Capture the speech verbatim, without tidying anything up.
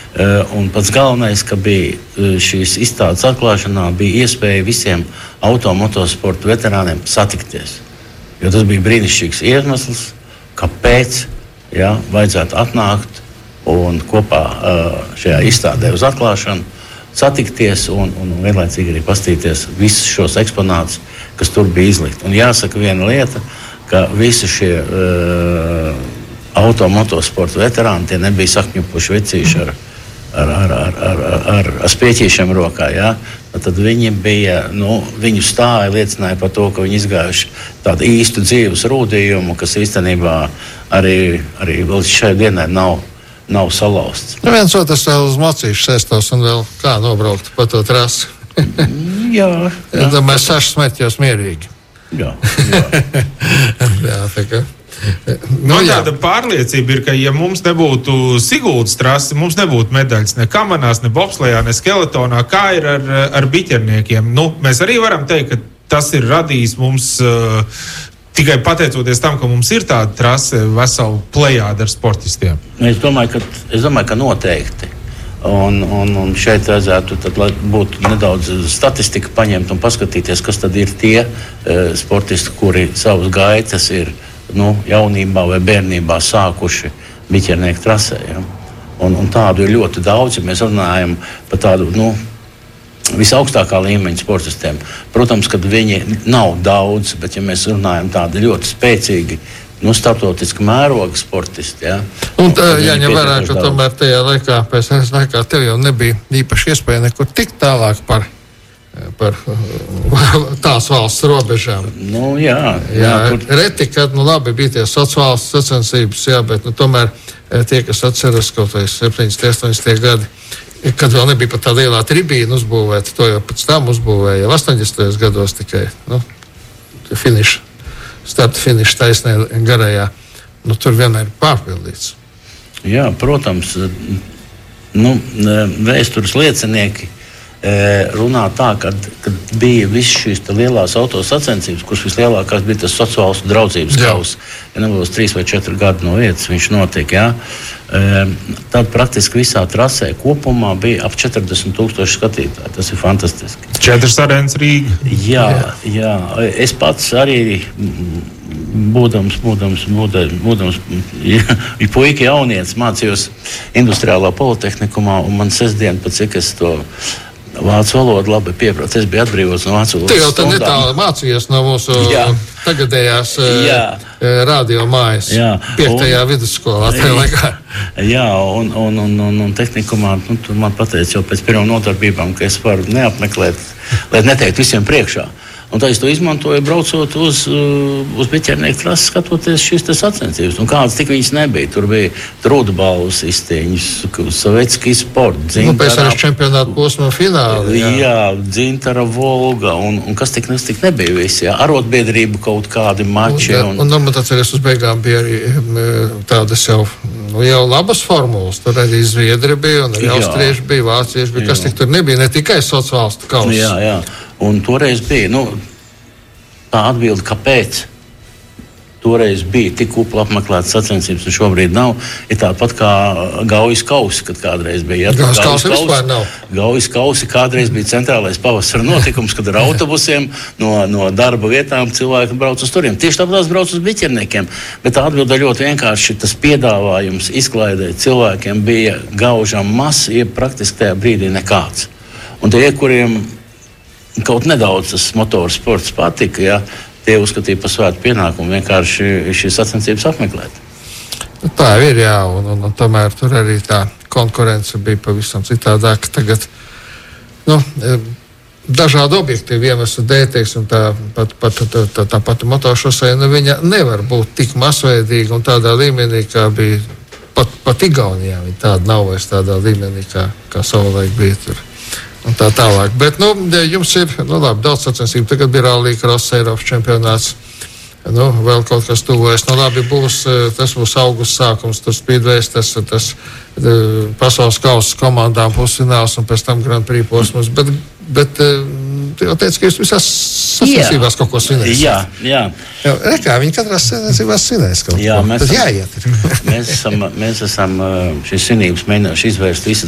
Un pats galvenais, ka bija šīs izstādes atklāšanā, bija iespēja visiem automotosporta veterāniem satikties. Jo tas bija brīnišķīgs iemesls, kāpēc ja, vajadzētu atnākt un kopā šajā izstādē uz atklāšanu satikties un, un vienlaicīgi arī pastīties visus šos eksponātus, kas tur bija izlikti. Un jāsaka viena lieta, ka visi šie uh, automotosporta veterāni, tie nebija sakņupuši vecīši ar Ar, ar, ar, ar, ar, ar spieķīšiem rokā. Ja? Tad viņi bija, nu, viņu stāja liecināja par to, ka viņi izgājuši tādu īstu dzīves rūdījumu, kas īstenībā arī, arī vēl šai dienai nav, nav salauzts. Nu, viens otrs vēl uz mocīšu sēstos un vēl kā nobraukt pa to trasi. jā. jā. Tad mēs saši smetjos mierīgi. Jā, jā. jā, tā kā. Nu, Man tāda pārliecība ir, ka ja mums nebūtu Siguldas trasi, mums nebūtu medaļas ne kamanās, ne bobslejā, ne skeletonā, kā ir ar, ar biķerniekiem. Nu, mēs arī varam teikt, ka tas ir radījis mums uh, tikai pateicoties tam, ka mums ir tāda trase veselu plejādu ar sportistiem. Es domāju, ka, es domāju, ka noteikti. Un, un, un šeit vajadzētu, tad, lai būtu nedaudz statistika paņemt un paskatīties, kas tad ir tie uh, sportisti, kuri savus gaitas ir nu, jaunībā vai bērnībā sākuši biķernieku trasē. Ja? Un, un tādu ir ļoti daudz, ja mēs runājam par tādu nu, visaugstākā līmeņa sportistiem. Protams, ka viņi nav daudz, bet ja mēs runājam tādi ļoti spēcīgi, nu, starptautiski mēroga sportisti. Ja? Un tā, jāņem vērā, ka tomēr tajā laikā, pēc es laikā, tev jau nebija īpaši iespēja nekur tik tālāk par par tās valsts robežām. Nu, jā, jā, jā, tur... reti, kad, nu labi, bija tie sociālās sacensības, jā, bet, nu, tomēr tie, kas atceras kaut vai septiņdesmit astoņdesmit gadi, kad vēl nebija pat tā lielā tribīna uzbūvēta, to jau pēc tam uzbūvēja jau astoņdesmitajos gados tikai, nu, finiša, starta finiša taisnē garajā, nu, tur vienmēr ir pārpildīts. Jā, protams, nu, vēstures liecinieki runā tā, kad, kad bija visas šīs lielās autosacensības, kuras vislielākās bija tas sociālistu draudzības kauss. Ja nebūs trīs vai četri gadi no vietas, viņš notiek, jā. Tad praktiski visā trasē kopumā bija ap četrdesmit tūkstoši skatītāji. Tas ir fantastiski. Četras arēnas Rīga. Jā, jā. Es pats arī būdams, būdams, būdams, būdams ja, puika jaunietis, mācījos industriālā politehnikumā, un man sestdien, pat cik es to vācu valodu labi pieprāt. Es biju atbrīvots no vācu valodas. Tu jau tad netāli mācījies no mūsu jā. tagadējās jā. radio mājas, jā. piektajā un, vidusskolā. Jā, jā un, un, un, un, un tehnikumā nu, man pateica jau pēc pirmām nodarbībām, ka es varu neapmeklēt, lai neteikt visiem priekšā. Un tā es to izmantoju, braucot uz, uz biķernieku trasi, skatoties šīs sacensības. Un kādas tik viņas nebija. Tur bija Trūdabalvas izcīņas, Savecki sporta, Dzintara... Nu, pēc arī čempionāta posma fināli. Jā, jā Dzintara, Volga, un, un kas tik, tik nebija visi. Jā. Arotbiedrība kaut kādi mači. Un, un, un, un man atceries, uz beigām bija arī tādas jau, nu, jau labas formulas. Tur arī Zviedri bija, un arī austrieši bija, vācieši bija. Jā. Kas tik tur nebija, ne tikai sociālistu kauss. Jā, jā. Un toreiz bija, nu, tā atbilde, kāpēc toreiz bija tik kupli apmeklētas sacensības un šobrīd nav, ir tāpat kā Gaujas kausi, kad kādreiz bija. Ja? Gaujas kausi vispār nav. Gaujas kausi kādreiz bija centrālais pavasara notikums, kad ar autobusiem no, no darba vietām cilvēki brauc uz turiem. Tieši tāpēc brauc uz biķerniekiem. Bet tā atbilde ļoti vienkārši, tas piedāvājums izklaidē cilvēkiem bija gaužam maz, ja praktiski tajā brīdī nekāds. Un tie, kuriem kaut nedaudz tas motorsports patika, ja, tie uzskatīja par svētu pienākumu vienkārši šīs sacensības apmeklēt. Tā ir, jā, un, un, un tomēr tur arī tā konkurence bija pavisam citādāk. Tagad, nu, dažādu objektīvu iemeslu dēļ, teiksim, tā, pat, pat, tā, tā, tā pati motošosei, nu, viņa nevar būt tik masveidīga un tādā līmenī, kā bija pat, pat Igaunijā. Viņa tāda nav vairs tādā līmenī, kā, kā savulaik bija tur. Un tā tālāk. Bet, nu, jums ir, nu, labi, daudz sacensību. Tagad bija Rallija Cross Eiropas čempionāts. Nu, vēl kaut kas tuvojas. Nu, labi, būs, tas būs augusta sākums, tur Speedways, tas, tas pasaules kausa komandām pusfināls un pēc tam Grand Prix posms. Bet, bet tu jau teici, ka jūs visās sacensībās kaut ko svinēsiet. Jā, jā. jā rekā, viņi katrā sacensībās svinēs kaut jā, ko. Mēs tas jāiet. mēs esam, mēs esam šīs svinības mēģinājuši izvērst visas